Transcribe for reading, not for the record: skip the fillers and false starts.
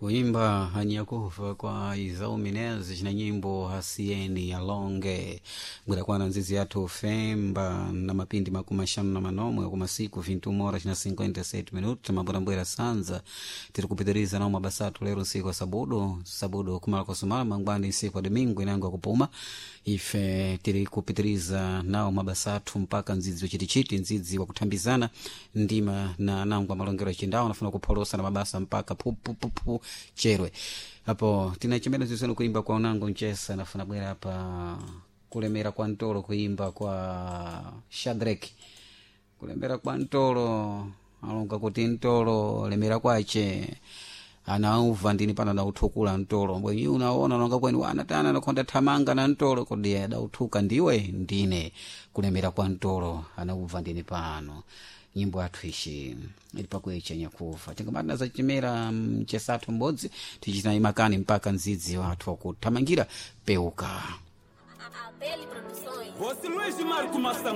Kuimba hanyakufa kwa Izau Minez na nyimbo hasieni ya longe gwera kwa nzizi yatu femba na mapindi makumashano na manomwe kwa masiku 21 horas na 57 minutos mabura sanza tiri kupitiriza na mabasatu lero siku ya sabudo kumala kusumala mangwani siku ya domingo inango kupuma ife tiri kupitiriza nao mabasatu mpaka nzizi wachitichiti nzizi wa kutambizana ndima na nangwa malongero chindao nafuna kupolosa na mabasa mpaka pupu cherwe hapo tinachemena ziseno kuimba kwa unango nchesa nafuna bwera hapa kulemera kwa ntoro kuimba kwa Shadrack kulemera kwa ntoro alonga kuti ntoro lemera kwache anauva ndini pana na utukula ntoro mbwenyi unaona nonga kweni wanatana nakonda tamanga na ntoro kodi da utuka ndiwe ndine kulemera kwa ntoro anauva ndini pano nyimbo atwishi ilipakwe chenya kufa tingamana za chimera mchesatu mbodzi tichina imakani mpaka nzizi watu wakutamangira peuka.